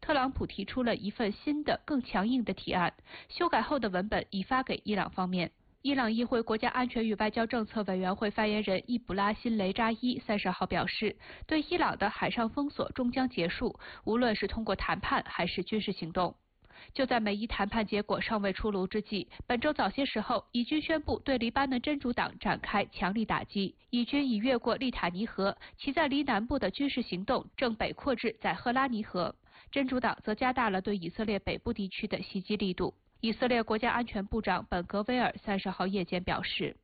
特朗普提出了一份新的、更强硬的提案，修改后的文本已发给伊朗方面。伊朗议会国家安全与外交政策委员会发言人伊卜拉辛·雷扎伊30号表示，对伊朗的海上封锁终将结束，无论是通过谈判还是军事行动。就在美伊谈判结果尚未出炉之际，本周早些时候，以军宣布对黎巴嫩真主党展开强力打击。以军已越过利塔尼河，其在黎南部的军事行动正北扩至在赫拉尼河。真主党则加大了对以色列北部地区的袭击力度。以色列国家安全部长本格威尔30号夜间表示，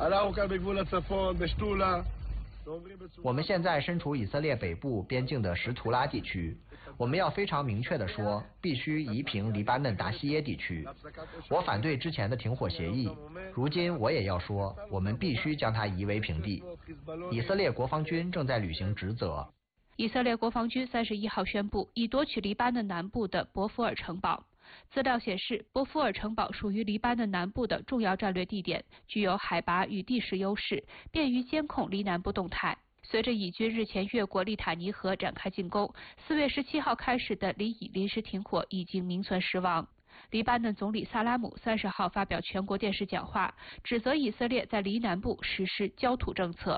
我们现在身处以色列北部边境的什图拉地区，我们要非常明确地说，必须夷平黎巴嫩达西耶地区。我反对之前的停火协议，如今我也要说，我们必须将它夷为平地。以色列国防军正在履行职责。 以色列国防军31号宣布，已夺取黎巴嫩南部的博福尔城堡。资料显示，博福尔城堡属于黎巴嫩南部的重要战略地点，具有海拔与地势优势，便于监控黎南部动态。随着以军日前越过利塔尼河展开进攻，4月17号开始的黎以临时停火已经名存实亡。黎巴嫩总理萨拉姆30号发表全国电视讲话，指责以色列在黎南部实施焦土政策。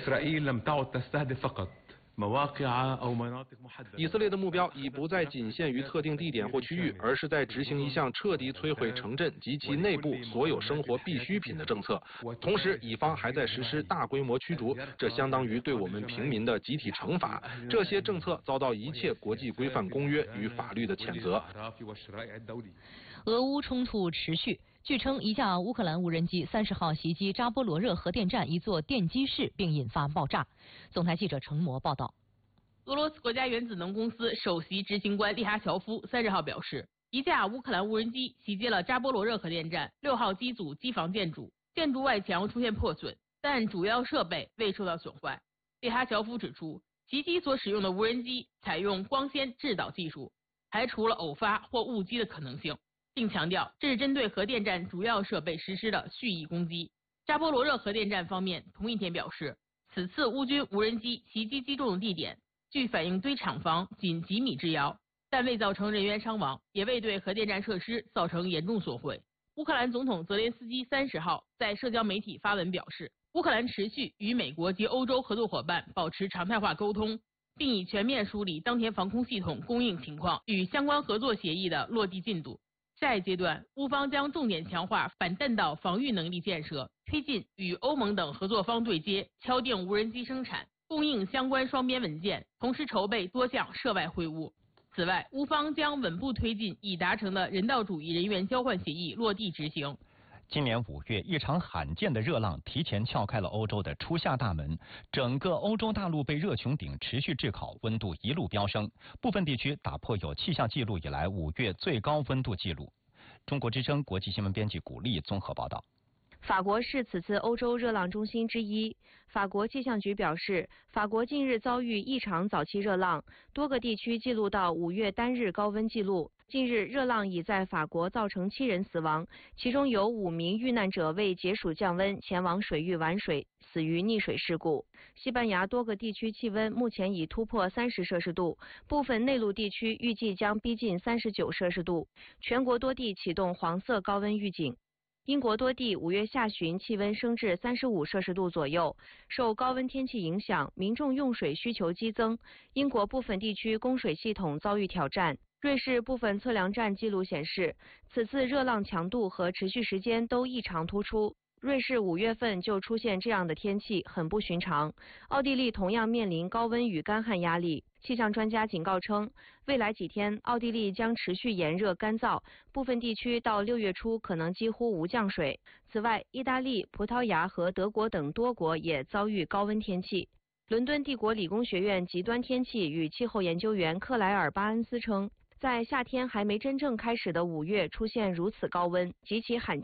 以色列的目标已不再仅限于特定地点或区域，而是在执行一项彻底摧毁城镇及其内部所有生活必需品的政策。同时，以方还在实施大规模驱逐，这相当于对我们平民的集体惩罚。这些政策遭到一切国际规范公约与法律的谴责。 俄乌冲突持续。据称，一架乌克兰无人机30号袭击扎波罗热核电站一座电机室，并引发爆炸。总台记者程模报道。 俄罗斯国家原子能公司首席执行官利哈乔夫30号表示，一架乌克兰无人机袭击了扎波罗热核电站6号机组机房建筑，建筑外墙出现破损，但主要设备未受到损坏。利哈乔夫指出，袭击所使用的无人机采用光纤制导技术，排除了偶发或误击的可能性，并强调这是针对核电站主要设备实施的蓄意攻击。扎波罗热核电站方面同一天表示，此次乌军无人机袭击击中的地点距反应堆厂房仅几米之遥，但未造成人员伤亡，也未对核电站设施造成严重损毁。乌克兰总统泽连斯基30号在社交媒体发文表示，乌克兰持续与美国及欧洲合作伙伴保持常态化沟通，并已全面梳理当前防空系统供应情况与相关合作协议的落地进度。下一阶段，乌方将重点强化反弹道防御能力建设，推进与欧盟等合作方对接，敲定无人机生产，供应相关双边文件，同时筹备多项涉外会晤。此外，乌方将稳步推进已达成的人道主义人员交换协议落地执行。 今年5月，一场罕见的热浪提前撬开了欧洲的初夏大门，整个欧洲大陆被热穹顶持续炙烤，温度一路飙升，部分地区打破有气象记录以来5月最高温度记录。中国之声国际新闻编辑古丽综合报道。 法国是此次欧洲热浪中心之一。法国气象局表示，法国近日遭遇异常早期热浪，多个地区记录到5月单日高温记录。近日，热浪已在法国造成7人死亡，其中有5名遇难者为解暑降温前往水域玩水，死于溺水事故。西班牙多个地区气温目前已突破30摄氏度，部分内陆地区预计将逼近39摄氏度，全国多地启动黄色高温预警。英国多地5月下旬气温升至35摄氏度左右，受高温天气影响，民众用水需求激增，英国部分地区供水系统遭遇挑战。瑞士部分测量站记录显示，此次热浪强度和持续时间都异常突出。瑞士5月份就出现这样的天气，很不寻常。奥地利同样面临高温与干旱压力。气象专家警告称，未来几天奥地利将持续炎热干燥，部分地区到6月初可能几乎无降水。此外，意大利、葡萄牙和德国等多国也遭遇高温天气。伦敦帝国理工学院极端天气与气候研究员克莱尔·巴恩斯称，在夏天还没真正开始的5月出现如此高温，极其罕见。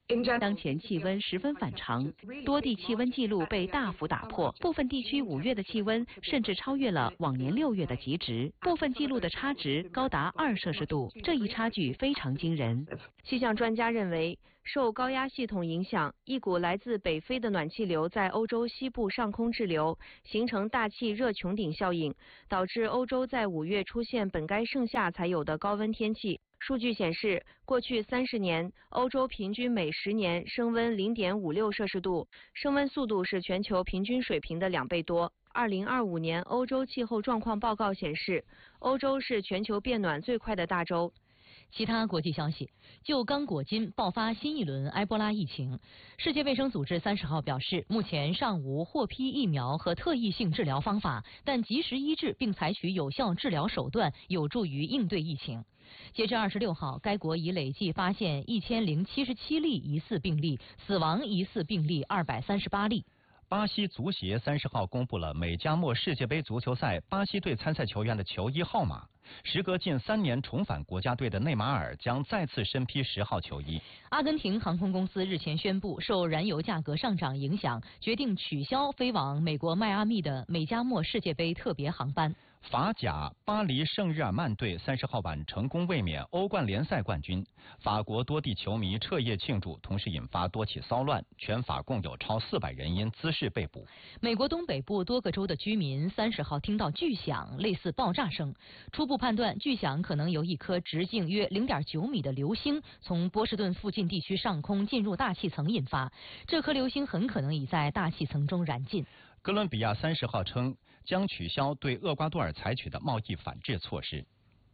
当前气温十分反常，多地气温记录被大幅打破，部分地区5月的气温甚至超越了往年6月的极值，部分记录的差值高达2摄氏度，这一差距非常惊人。 气象专家认为，受高压系统影响，一股来自北非的暖气流在欧洲西部上空滞留，形成大气热穹顶效应，导致欧洲在5月出现本该盛夏才有的高温天气。数据显示，过去30年，欧洲平均每10年升温0.56摄氏度，升温速度是全球平均水平的2倍多。2025年欧洲气候状况报告显示，欧洲是全球变暖最快的大洲。 其他国际消息，就刚果金爆发新一轮埃博拉疫情，世界卫生组织30号表示，目前尚无获批疫苗和特异性治疗方法，但及时医治并采取有效治疗手段，有助于应对疫情。截至26号，该国已累计发现1077例疑似病例，死亡疑似病例238例。 巴西足协30号公布了美加墨世界杯足球赛巴西队参赛球员的球衣号码。时隔近3年重返国家队的内马尔将再次身披10号球衣。 阿根廷航空公司日前宣布，受燃油价格上涨影响，决定取消飞往美国迈阿密的美加墨世界杯特别航班。 法甲巴黎圣日耳曼队30号晚成功卫冕欧冠联赛冠军，法国多地球迷彻夜庆祝，同时引发多起骚乱，全法共有超400人因滋事被捕。 美国东北部多个州的居民30号听到巨响，类似爆炸声，初步判断巨响可能由一颗直径约0.9米的流星从波士顿附近地区上空进入大气层引发，这颗流星很可能已在大气层中燃尽。 哥伦比亚30号称将取消对厄瓜多尔采取的贸易反制措施。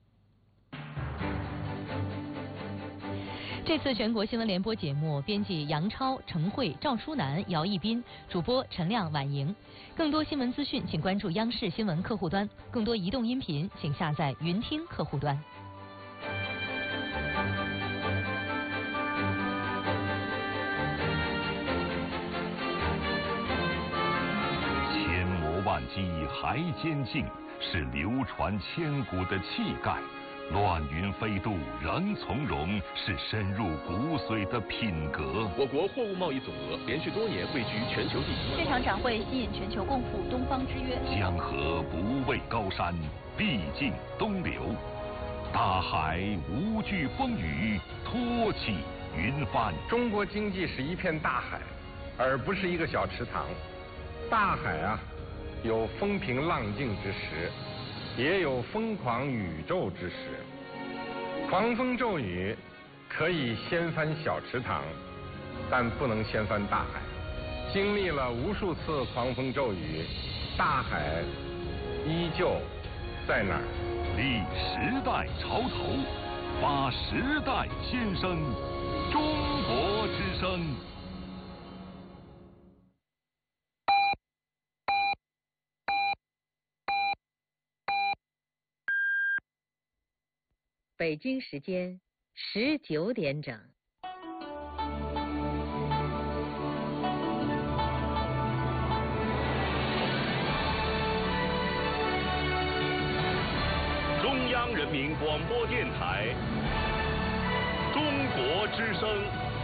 这次全国新闻联播节目，编辑杨超、程慧、赵淑楠、姚一斌，主播陈亮、婉莹。更多新闻资讯，请关注央视新闻客户端；更多移动音频，请下载云听客户端。 千磨万击还坚劲，是流传千古的气概。乱云飞渡仍从容，是深入骨髓的品格。 我国货物贸易总额连续多年位居全球第一。 这场展会吸引全球共赴东方之约。 江河不畏高山，必尽东流。大海无惧风雨，托起云帆。 中国经济是一片大海，而不是一个小池塘。大海啊，有风平浪静之时，也有疯狂宇宙之时。狂风骤雨可以掀翻小池塘，但不能掀翻大海。经历了无数次狂风骤雨，大海依旧在那儿。 立时代潮头，发时代新声，中国之声。 北京时间19点整。 中央人民广播电台，中国之声。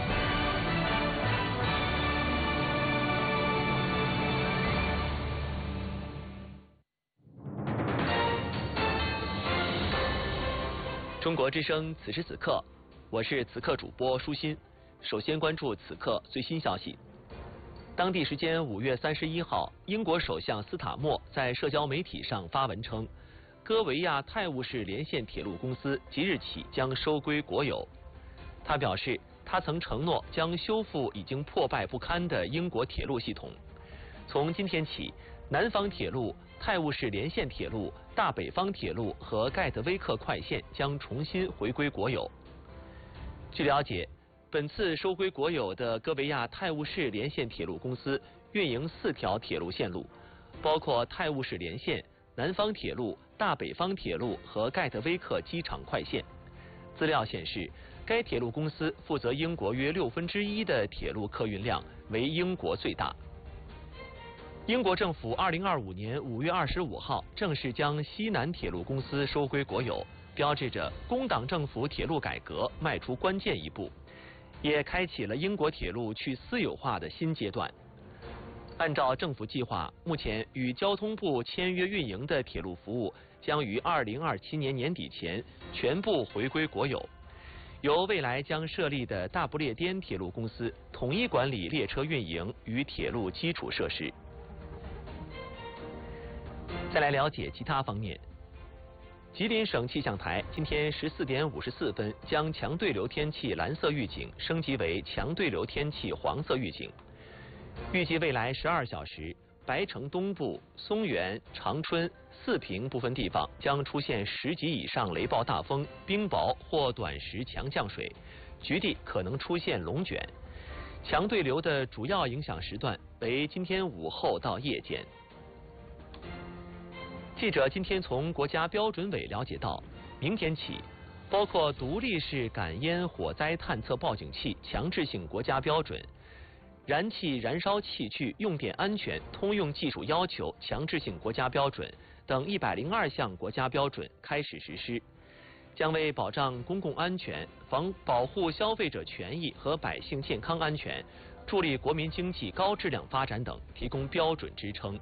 中国之声，此时此刻，我是此刻主播舒心。首先关注此刻最新消息。当地时间5月31号，英国首相斯塔默在社交媒体上发文称，戈维亚泰晤士连线铁路公司即日起将收归国有。他表示，他曾承诺将修复已经破败不堪的英国铁路系统。从今天起，南方铁路、泰晤士连线铁路、大北方铁路和盖德威克快线将重新回归国有。据了解，本次收归国有的戈维亚泰晤士连线铁路公司运营4条铁路线路，包括泰晤士连线、南方铁路、大北方铁路和盖德威克机场快线。资料显示，该铁路公司负责英国约1/6的铁路客运量，为英国最大。英国政府2025年5月25号正式将西南铁路公司收归国有，标志着工党政府铁路改革迈出关键一步。 也开启了英国铁路去私有化的新阶段。按照政府计划，目前与交通部签约运营的铁路服务将于2027年年底前全部回归国有，由未来将设立的大不列颠铁路公司统一管理列车运营与铁路基础设施。再来了解其他方面。吉林省气象台今天14点54分将强对流天气蓝色预警升级为强对流天气黄色预警。预计未来12小时，白城东部、松原、长春、四平部分地方将出现10级以上雷暴大风、冰雹或短时强降水，局地可能出现龙卷。强对流的主要影响时段为今天午后到夜间。记者今天从国家标准委了解到，明天起，包括独立式感烟火灾探测报警器强制性国家标准、燃气燃烧器具用电安全通用技术要求强制性国家标准等102项国家标准开始实施，将为保障公共安全、保护消费者权益和百姓健康安全、助力国民经济高质量发展等提供标准支撑。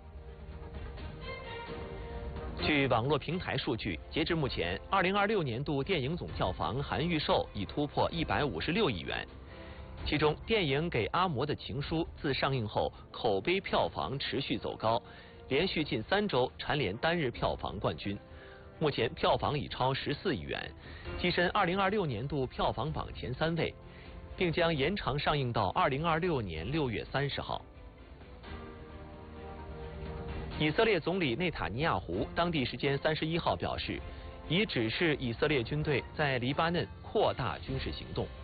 据网络平台数据，截至目前，2026年度电影总票房含预售已突破156亿元。其中，电影《给阿嬷的情书》自上映后，口碑票房持续走高，连续近3周蝉联单日票房冠军。目前票房已超14亿元，跻身2026年度票房榜前3位，并将延长上映到2026年6月30号。以色列总理内塔尼亚胡当地时间31号表示，已指示以色列军队在黎巴嫩扩大军事行动。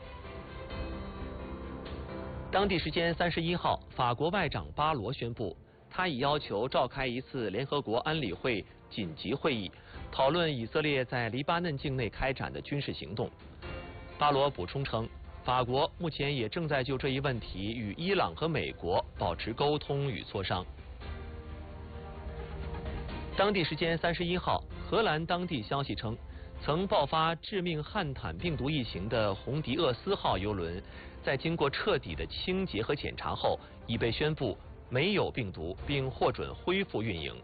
当地时间31号，法国外长巴罗宣布，他已要求召开一次联合国安理会紧急会议，讨论以色列在黎巴嫩境内开展的军事行动。巴罗补充称，法国目前也正在就这一问题与伊朗和美国保持沟通与磋商。当地时间31号，荷兰当地消息称，曾爆发致命汉坦病毒疫情的红迪厄斯号邮轮，在经过彻底的清洁和检查后，已被宣布没有病毒，并获准恢复运营。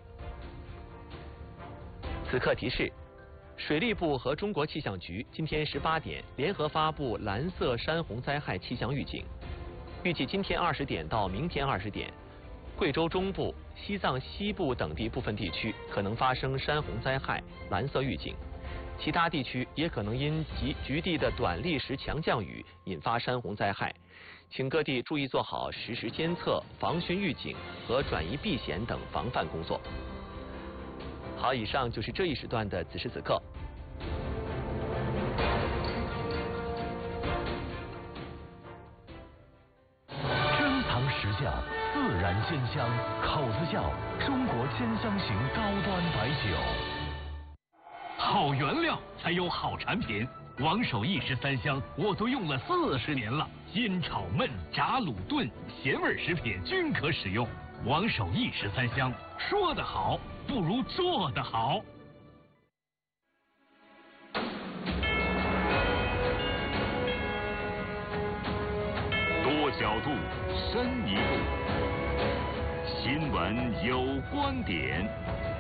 此刻提示，水利部和中国气象局今天18点联合发布蓝色山洪灾害气象预警，预计今天20点到明天20点。贵州中部、西藏西部等地部分地区可能发生山洪灾害，蓝色预警；其他地区也可能因局地的短历时强降雨引发山洪灾害，请各地注意做好实时监测、防汛预警和转移避险等防范工作。好，以上就是这一时段的此时此刻。 珍藏实窖。自然鲜香，口子窖，中国鲜香型高端白酒。 好原料才有好产品，王守义13香我都用了40年了，煎炒焖炸卤炖咸味食品均可使用。王守义13香，说得好不如做得好。 多角度，深一步。新闻有观点。